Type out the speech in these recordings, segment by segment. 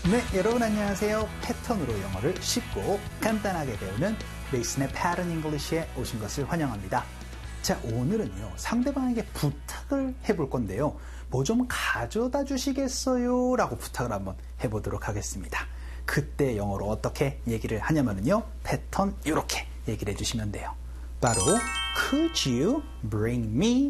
네, 여러분 안녕하세요. 패턴으로 영어를 쉽고 간단하게 배우는 레이슨의 Pattern English에 오신 것을 환영합니다. 자, 오늘은요, 상대방에게 부탁을 해볼 건데요. 뭐 좀 가져다 주시겠어요? 라고 부탁을 한번 해보도록 하겠습니다. 그때 영어로 어떻게 얘기를 하냐면요, 패턴 이렇게 얘기를 해주시면 돼요. 바로 Could you bring me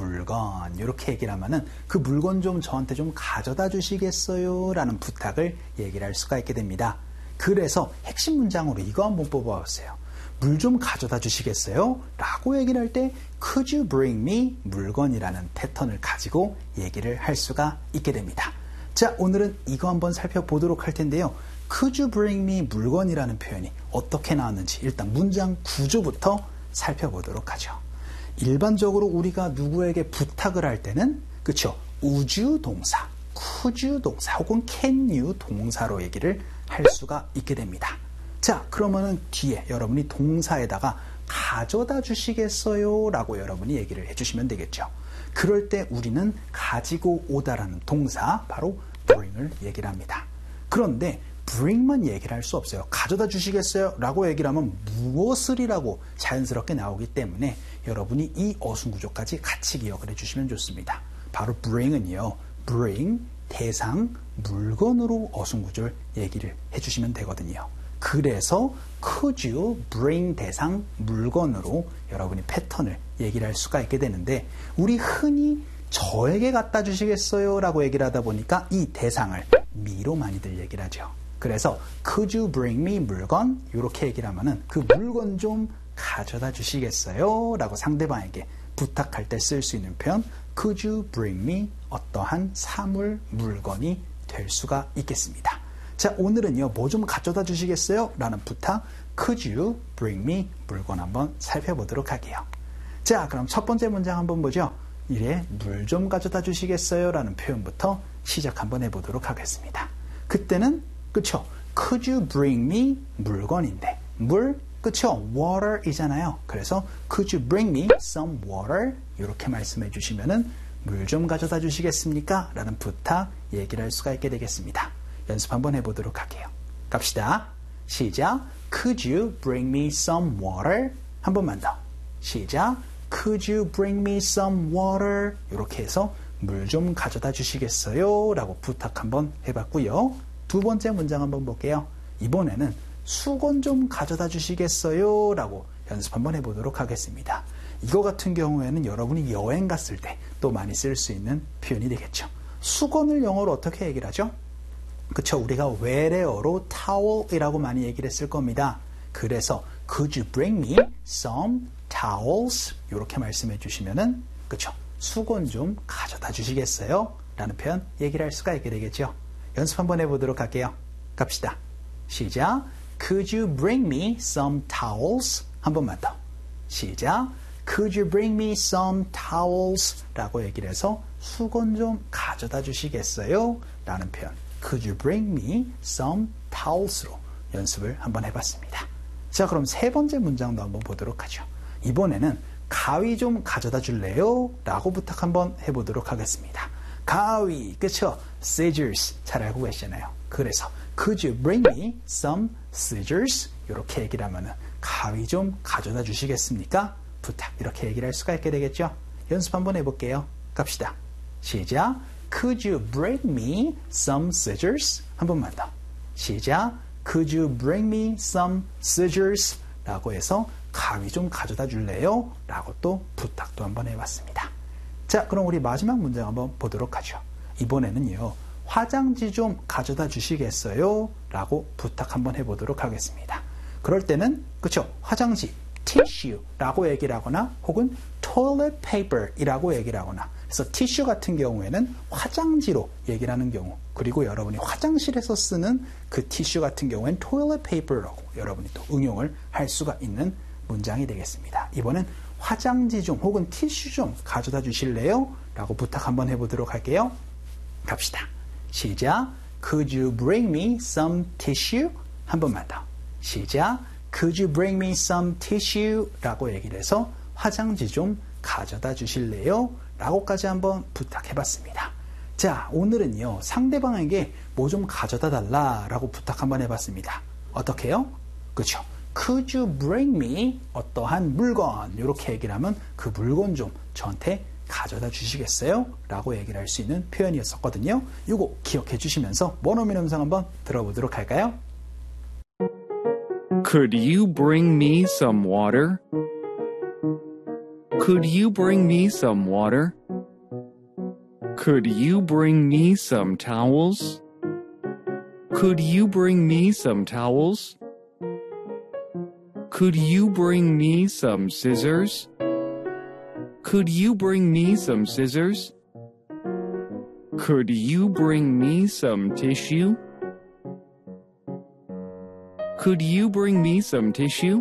물건, 이렇게 얘기를 하면은 그 물건 좀 저한테 좀 가져다 주시겠어요? 라는 부탁을 얘기를 할 수가 있게 됩니다. 그래서 핵심 문장으로 이거 한번 뽑아보세요. 물 좀 가져다 주시겠어요? 라고 얘기를 할 때 Could you bring me 물건이라는 패턴을 가지고 얘기를 할 수가 있게 됩니다. 자, 오늘은 이거 한번 살펴보도록 할 텐데요. Could you bring me 물건이라는 표현이 어떻게 나왔는지 일단 문장 구조부터 살펴보도록 하죠. 일반적으로 우리가 누구에게 부탁을 할 때는, 그쵸, would you 동사, could you 동사 혹은 can you 동사로 얘기를 할 수가 있게 됩니다. 자, 그러면은 뒤에 여러분이 동사에다가 가져다 주시겠어요? 라고 여러분이 얘기를 해주시면 되겠죠. 그럴 때 우리는 가지고 오다라는 동사, 바로 bring을 얘기를 합니다. 그런데 bring만 얘기를 할 수 없어요. 가져다 주시겠어요? 라고 얘기를 하면 무엇을이라고 자연스럽게 나오기 때문에 여러분이 이 어순구조까지 같이 기억을 해주시면 좋습니다. 바로 bring은요, bring, 대상, 물건으로 어순구조를 얘기를 해주시면 되거든요. 그래서 could you bring 대상, 물건으로 여러분이 패턴을 얘기를 할 수가 있게 되는데, 우리 흔히 저에게 갖다 주시겠어요? 라고 얘기를 하다 보니까 이 대상을 me로 많이들 얘기를 하죠. 그래서 could you bring me 물건, 이렇게 얘기를 하면은 그 물건 좀 가져다 주시겠어요? 라고 상대방에게 부탁할 때 쓸 수 있는 표현 could you bring me 어떠한 사물, 물건이 될 수가 있겠습니다. 자, 오늘은요, 뭐 좀 가져다 주시겠어요? 라는 부탁 could you bring me 물건 한번 살펴보도록 할게요. 자, 그럼 첫 번째 문장 한번 보죠. 이래 물 좀 가져다 주시겠어요? 라는 표현부터 시작 한번 해보도록 하겠습니다. 그때는 그쵸, could you bring me 물건인데 물, 그쵸, water 이잖아요. 그래서 could you bring me some water? 이렇게 말씀해 주시면은 물 좀 가져다 주시겠습니까? 라는 부탁 얘기를 할 수가 있게 되겠습니다. 연습 한번 해보도록 할게요. 갑시다. 시작. Could you bring me some water? 한 번만 더. 시작. Could you bring me some water? 이렇게 해서 물 좀 가져다 주시겠어요? 라고 부탁 한번 해봤고요. 두 번째 문장 한번 볼게요. 이번에는 수건 좀 가져다 주시겠어요? 라고 연습 한번 해보도록 하겠습니다. 이거 같은 경우에는 여러분이 여행 갔을 때 또 많이 쓸 수 있는 표현이 되겠죠. 수건을 영어로 어떻게 얘기를 하죠? 그쵸, 우리가 외래어로 towel이라고 많이 얘기를 했을 겁니다. 그래서 could you bring me some towels? 이렇게 말씀해 주시면은, 그쵸, 수건 좀 가져다 주시겠어요? 라는 표현 얘기를 할 수가 있게 되겠죠. 연습 한번 해보도록 할게요. 갑시다. 시작. Could you bring me some towels? 한 번만 더. 시작. Could you bring me some towels? 라고 얘기를 해서 수건 좀 가져다 주시겠어요? 라는 표현. Could you bring me some towels로 연습을 한번 해봤습니다. 자, 그럼 세 번째 문장도 한번 보도록 하죠. 이번에는 가위 좀 가져다 줄래요? 라고 부탁 한번 해보도록 하겠습니다. 가위, 그쵸? scissors 잘 알고 계시잖아요. 그래서 could you bring me some scissors? 이렇게 얘기를 하면은 가위 좀 가져다 주시겠습니까? 부탁, 이렇게 얘기를 할 수가 있게 되겠죠. 연습 한번 해볼게요. 갑시다. 시작. Could you bring me some scissors? 한 번만 더. 시작. Could you bring me some scissors? 라고 해서 가위 좀 가져다 줄래요? 라고 또 부탁도 한번 해봤습니다. 자, 그럼 우리 마지막 문장 한번 보도록 하죠. 이번에는요, 화장지 좀 가져다 주시겠어요? 라고 부탁 한번 해보도록 하겠습니다. 그럴 때는, 그쵸, 화장지, tissue라고 얘기를 하거나 혹은 toilet paper이라고 얘기를 하거나, 그래서 티슈 같은 경우에는 화장지로 얘기를 하는 경우, 그리고 여러분이 화장실에서 쓰는 그 티슈 같은 경우에는 toilet paper라고 여러분이 또 응용을 할 수가 있는 문장이 되겠습니다. 이번엔 화장지 좀 혹은 티슈 좀 가져다 주실래요? 라고 부탁 한번 해보도록 할게요. 갑시다. 시작. Could you bring me some tissue? 한 번만 더. 시작. Could you bring me some tissue? 라고 얘기를 해서 화장지 좀 가져다 주실래요? 라고까지 한번 부탁해봤습니다. 자, 오늘은요, 상대방에게 뭐 좀 가져다 달라라고 부탁 한번 해봤습니다. 어떻게요? 그렇죠. Could you bring me 어떠한 물건? 이렇게 얘기를 하면 그 물건 좀 저한테 가져다 주시겠어요? 라고 얘기를 할 수 있는 표현이었었거든요. 이거 기억해 주시면서 원어민 음성 한번 들어보도록 할까요? Could you bring me some water? Could you bring me some water? Could you bring me some towels? Could you bring me some towels? Could you bring me some scissors? Could you bring me some scissors? Could you bring me some tissue? Could you bring me some tissue?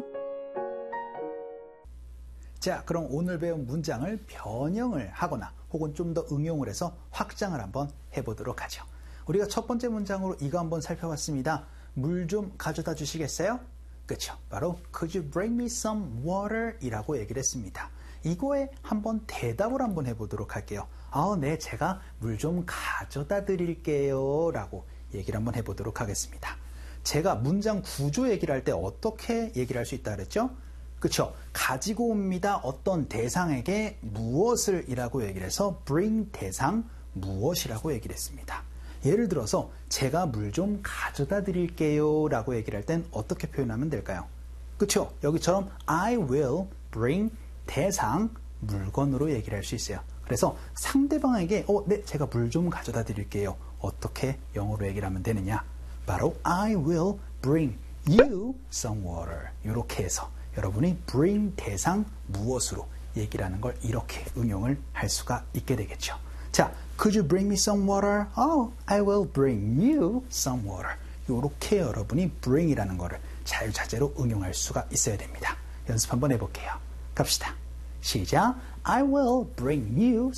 자, 그럼 오늘 배운 문장을 변형을 하거나 혹은 좀 더 응용을 해서 확장을 한번 해보도록 하죠. 우리가 첫 번째 문장으로 이거 한번 살펴봤습니다. 물 좀 가져다 주시겠어요? 그렇죠. 바로 Could you bring me some water? 이라고 얘기를 했습니다. 이거에 한번 대답을 한번 해보도록 할게요. 네, 제가 물 좀 가져다 드릴게요. 라고 얘기를 한번 해보도록 하겠습니다. 제가 문장 구조 얘기를 할 때 어떻게 얘기를 할 수 있다 그랬죠? 그렇죠. 가지고 옵니다. 어떤 대상에게 무엇을 이라고 얘기를 해서 bring 대상 무엇이라고 얘기를 했습니다. 예를 들어서 제가 물 좀 가져다 드릴게요 라고 얘기를 할 땐 어떻게 표현하면 될까요? 그렇죠. 여기처럼 I will bring 대상 물건으로 얘기를 할 수 있어요. 그래서 상대방에게 네, 제가 물 좀 가져다 드릴게요. 어떻게 영어로 얘기를 하면 되느냐? 바로 I will bring you some water. 이렇게 해서 여러분이 bring 대상 무엇으로 얘기를 하는 걸 이렇게 응용을 할 수가 있게 되겠죠. 자, could you bring me some water? I will bring you some water. 이렇게 여러분이 bring이라는 거를 자유자재로 응용할 수가 있어야 됩니다. 연습 한번 해볼게요. 갑시다. 시작. I will bring you